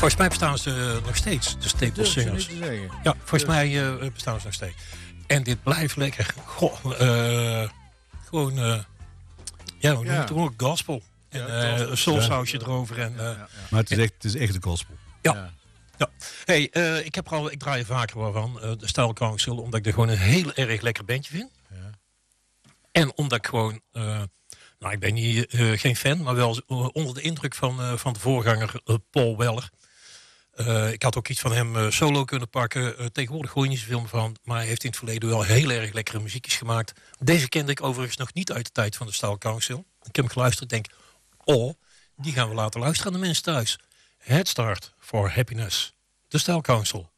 Volgens mij bestaan ze nog steeds, de Staple Singers. Ja, volgens mij bestaan ze nog steeds. En dit blijft lekker. Goh, gewoon, ja, we noemen het ook gospel. Een soulsausje erover. En, Maar het is echt de gospel. Ja. Hey, ik draai er vaker wel van, de Style Council, omdat ik er gewoon een heel erg lekker bandje vind. Ja. En omdat ik gewoon, ik ben niet, geen fan, maar wel onder de indruk van de voorganger Paul Weller. Ik had ook iets van hem solo kunnen pakken. Tegenwoordig gooi je niet zoveel meer van, maar hij heeft in het verleden wel heel erg lekkere muziekjes gemaakt. Deze kende ik overigens nog niet uit de tijd van de Style Council. Ik heb hem geluisterd en denk, die gaan we laten luisteren aan de mensen thuis. Head Start for Happiness. De Style Council.